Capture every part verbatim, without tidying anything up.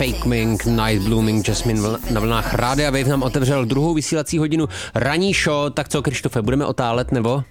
Fake Mink, Night Blooming Jasmine na vlnách Rádia Wave nám otevřel druhou vysílací hodinu ranní show. Tak co, Krištofe, budeme otálet, nebo?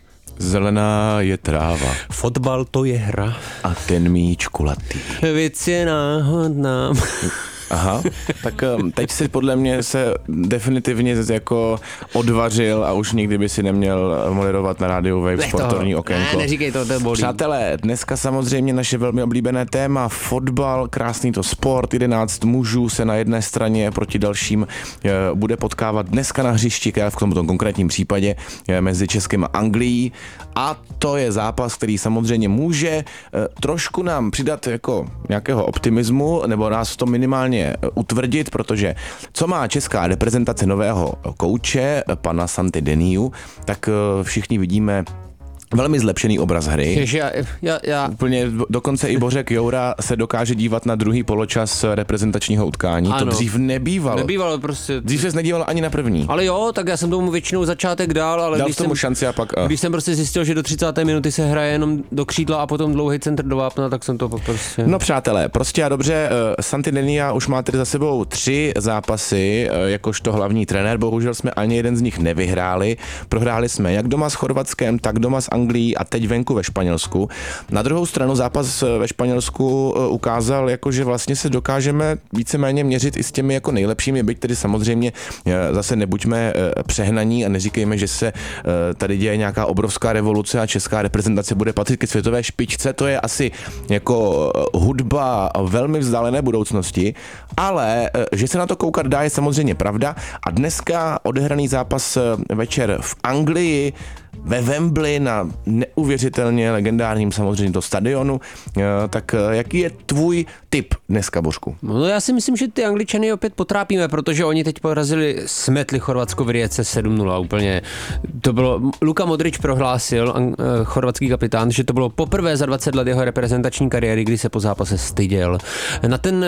Zelená je tráva. Fotbal to je hra. A ten míč kulatý. Věc je náhodná. Aha, tak teď si podle mě se definitivně jako odvařil a už nikdy by si neměl moderovat na rádiu Wave sportovní okénko. Ne, neříkej to, to bolí. Přátelé, dneska samozřejmě naše velmi oblíbené téma, fotbal, krásný to sport, jedenáct mužů se na jedné straně proti dalším bude potkávat dneska na hřišti, v tomto konkrétním případě mezi Českem a Anglií. A to je zápas, který samozřejmě může trošku nám přidat jako nějakého optimismu, nebo nás to minimálně utvrdit, protože co má česká reprezentace nového kouče, pana Santi Deniu, tak všichni vidíme velmi zlepšený obraz hry. Ježi, já, já, já. Úplně dokonce i Bořek Joura se dokáže dívat na druhý poločas reprezentačního utkání. Ano. To dřív nebývalo. Nebývalo prostě. Dřív se nedíval ani na první. Ale jo, tak já jsem tomu většinou začátek dál, ale dal když tomu jsem, šanci a pak... A... Když jsem prostě zjistil, že do třicáté minuty se hraje jenom do křídla a potom dlouhý centr do vápna, tak jsem to prostě... No přátelé, prostě a dobře, Santi Denia už má tedy za sebou tři zápasy jakožto hlavní trenér, bohužel jsme ani jeden z nich nevyhráli. Prohráli jsme jak doma s Chorvatskem, tak doma s Anglií a teď venku ve Španělsku. Na druhou stranu zápas ve Španělsku ukázal, jako, že vlastně se dokážeme víceméně měřit i s těmi jako nejlepšími, byť tedy samozřejmě zase nebuďme přehnaní a neříkejme, že se tady děje nějaká obrovská revoluce a česká reprezentace bude patřit ke světové špičce, to je asi jako hudba velmi vzdálené budoucnosti, ale že se na to koukat dá, je samozřejmě pravda a dneska odehraný zápas večer v Anglii ve Wembley na neuvěřitelně legendárním samozřejmě to stadionu, tak jaký je tvůj tip dneska, Božku? No já si myslím, že ty Angličany opět potrápíme, protože oni teď porazili, smetli Chorvatsko v Rijece sedm nula úplně. To bylo, Luka Modrič prohlásil, ang, chorvatský kapitán, že to bylo poprvé za dvacet let jeho reprezentační kariéry, kdy se po zápase styděl. Na ten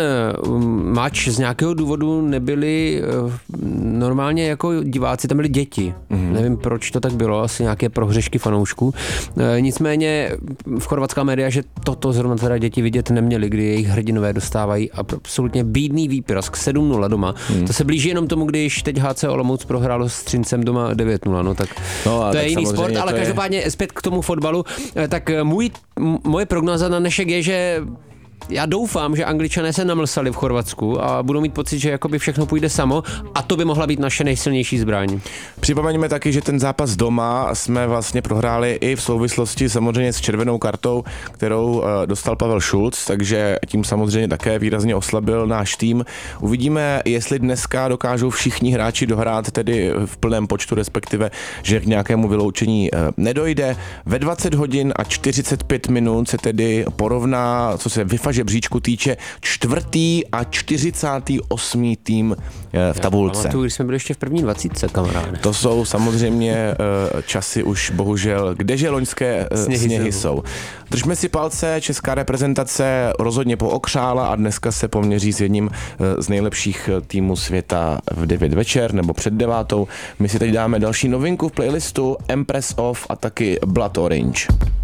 match z nějakého důvodu nebyli normálně jako diváci, tam byli děti. Mm-hmm. Nevím, proč to tak bylo, asi nějaké prohřešky fanoušků. E, nicméně v chorvatská média, že toto zrovna teda děti vidět neměli, kdy jejich hrdinové dostávají absolutně bídný výprask sedm nula doma. Hmm. To se blíží jenom tomu, když teď H C Olomouc prohrálo s Třincem doma devět nula, no tak no, to tak je jiný sport, ale každopádně je... zpět k tomu fotbalu, tak můj, moje prognóza na dnešek je, že já doufám, že Angličané se namlsali v Chorvatsku a budou mít pocit, že jakoby všechno půjde samo a to by mohla být naše nejsilnější zbraň. Připomeňme taky, že ten zápas doma jsme vlastně prohráli i v souvislosti samozřejmě s červenou kartou, kterou dostal Pavel Šulc, takže tím samozřejmě také výrazně oslabil náš tým. Uvidíme, jestli dneska dokážou všichni hráči dohrát tedy v plném počtu, respektive, že k nějakému vyloučení nedojde. Ve dvacet hodin a čtyřicet pět minut se tedy porovná, co se vyfa žebříčku týče, čtvrtý a čtyřicátý osmý tým v tabulce. Já pamatuju, když jsme byli ještě v první dvacítce, kamaráde. To jsou samozřejmě časy už bohužel, kdeže loňské sněhy, sněhy jsou. Držme si palce, česká reprezentace rozhodně pookřála a dneska se poměří s jedním z nejlepších týmů světa v devět večer nebo před devátou. My si teď dáme další novinku v playlistu Empress of a taky Blood Orange.